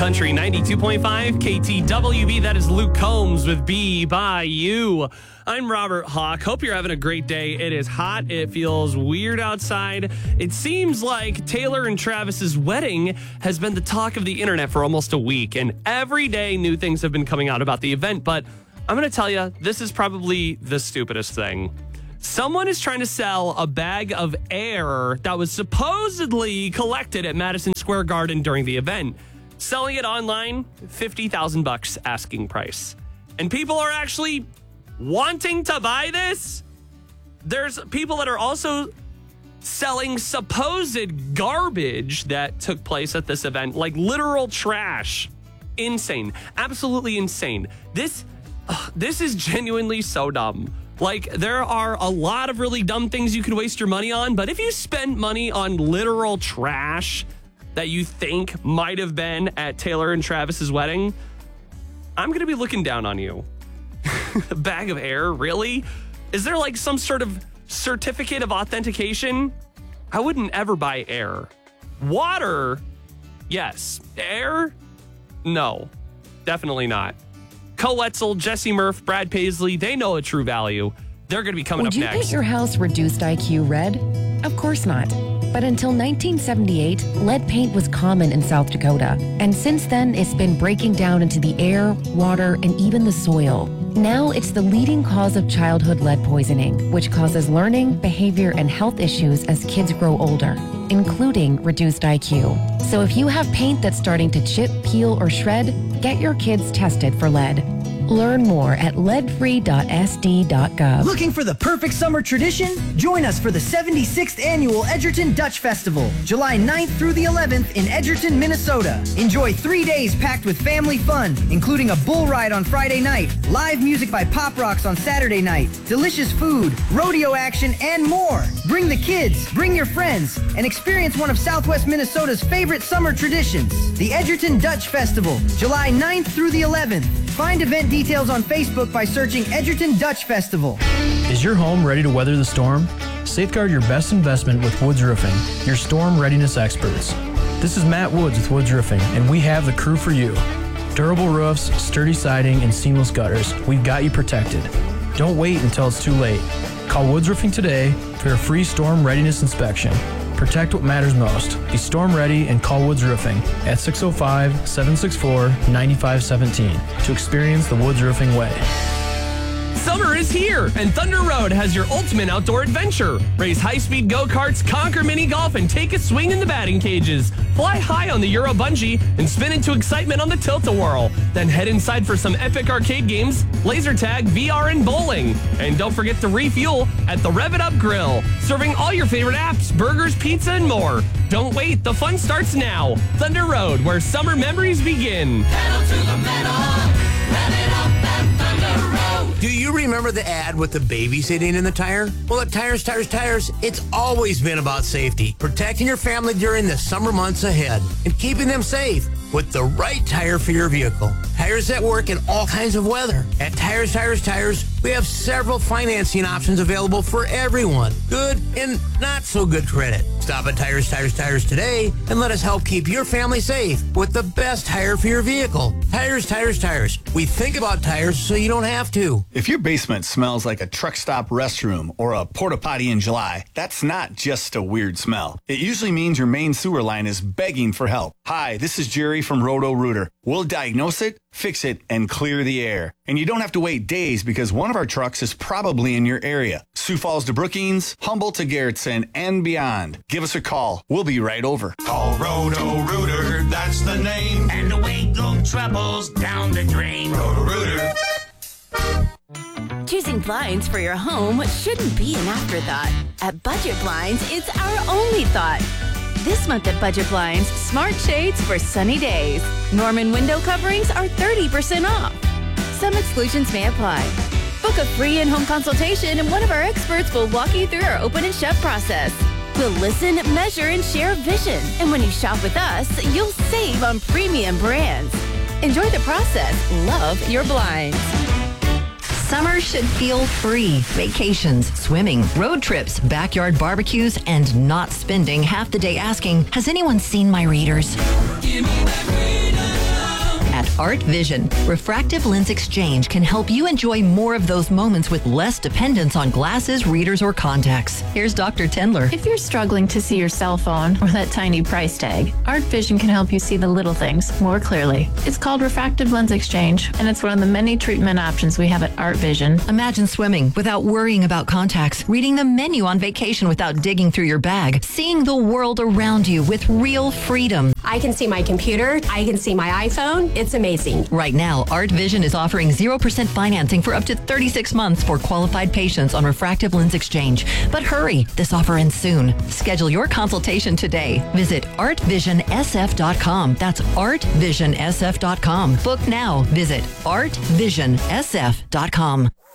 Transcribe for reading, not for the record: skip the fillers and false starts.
Country 92.5 KTWB. That is Luke Combs with Be By You. I'm Robert Hawk. Hope you're having a great day. It is hot. It feels weird outside. It seems like Taylor and Travis's wedding has been the talk of the internet for almost a week, and every day new things have been coming out about the event. But I'm going to tell you, this is probably the stupidest thing. Someone is trying to sell a bag of air that was supposedly collected at Madison Square Garden during the event. Selling it online, $50,000 asking price. And people are actually wanting to buy this. There's people that are also selling supposed garbage that took place at this event, like literal trash. Insane. Absolutely insane. This is genuinely so dumb. Like, there are a lot of really dumb things you could waste your money on, but if you spend money on literal trash that you think might have been at Taylor and Travis's wedding, I'm going to be looking down on you. A bag of air, really? Is there like some sort of certificate of authentication? I wouldn't ever buy air. Water, yes. Air, no. Definitely not. Co Wetzel, Jesse Murph, Brad Paisley, they know a true value. They're going to be coming up next. Would you paint your house reduced IQ red? Of course not. But until 1978, lead paint was common in South Dakota. And since then, it's been breaking down into the air, water, and even the soil. Now it's the leading cause of childhood lead poisoning, which causes learning, behavior, and health issues as kids grow older, including reduced IQ. So if you have paint that's starting to chip, peel, or shred, get your kids tested for lead. Learn more at leadfree.sd.gov. Looking for the perfect summer tradition? Join us for the 76th Annual Edgerton Dutch Festival, July 9th through the 11th in Edgerton, Minnesota. Enjoy 3 days packed with family fun, including a bull ride on Friday night, live music by Pop Rocks on Saturday night, delicious food, rodeo action, and more. Bring the kids, bring your friends, and experience one of Southwest Minnesota's favorite summer traditions, the Edgerton Dutch Festival, July 9th through the 11th. Find event details on Facebook by searching Edgerton Dutch Festival. Is your home ready to weather the storm? Safeguard your best investment with Woods Roofing, your storm readiness experts. This is Matt Woods with Woods Roofing, and we have the crew for you. Durable roofs, sturdy siding, and seamless gutters. We've got you protected. Don't wait until it's too late. Call Woods Roofing today for a free storm readiness inspection. Protect what matters most. Be storm ready and call Woods Roofing at 605-764-9517 to experience the Woods Roofing way. Summer is here, and Thunder Road has your ultimate outdoor adventure. Race high-speed go-karts, conquer mini-golf, and take a swing in the batting cages. Fly high on the Euro Bungee and spin into excitement on the Tilt-A-Whirl. Then head inside for some epic arcade games, laser tag, VR, and bowling. And don't forget to refuel at the Rev It Up Grill, serving all your favorite apps, burgers, pizza, and more. Don't wait, the fun starts now. Thunder Road, where summer memories begin. Pedal to the metal, rev it up at Thunder Road. Do you remember the ad with the baby sitting in the tire? Well, at Tires, it's always been about safety, protecting your family during the summer months ahead, and keeping them safe with the right tire for your vehicle. Tires that work in all kinds of weather. At Tires, we have several financing options available for everyone. Good and not so good credit. Stop at Tires today and let us help keep your family safe with the best tire for your vehicle. Tires. We think about tires so you don't have to. If your basement smells like a truck stop restroom or a porta potty in July, that's not just a weird smell. It usually means your main sewer line is begging for help. Hi, this is Jerry from Roto-Rooter. We'll diagnose it, fix it, and clear the air. And you don't have to wait days because one of our trucks is probably in your area. Sioux Falls to Brookings, Humboldt to Garrettson, and beyond. Give us a call. We'll be right over. Call Roto-Rooter, that's the name. And away go troubles down the drain. Roto-Rooter. Choosing blinds for your home shouldn't be an afterthought. At Budget Blinds, it's our only thought. This month at Budget Blinds, smart shades for sunny days. Norman window coverings are 30% off. Some exclusions may apply. Book a free in-home consultation and one of our experts will walk you through our open and shut process. We'll listen, measure, and share vision. And when you shop with us, you'll save on premium brands. Enjoy the process. Love your blinds. Summer should feel free. Vacations, swimming, road trips, backyard barbecues, and not spending half the day asking, has anyone seen my readers? Give me that freedom. Art Vision. Refractive lens exchange can help you enjoy more of those moments with less dependence on glasses, readers, or contacts. Here's Dr. Tendler. If you're struggling to see your cell phone or that tiny price tag, Art Vision can help you see the little things more clearly. It's called refractive lens exchange, and it's one of the many treatment options we have at Art Vision. Imagine swimming without worrying about contacts, reading the menu on vacation without digging through your bag, seeing the world around you with real freedom. I can see my computer. I can see my iPhone. It's amazing. Right now, Art Vision is offering 0% financing for up to 36 months for qualified patients on refractive lens exchange. But hurry, this offer ends soon. Schedule your consultation today. Visit artvisionsf.com. That's artvisionsf.com. Book now. Visit artvisionsf.com.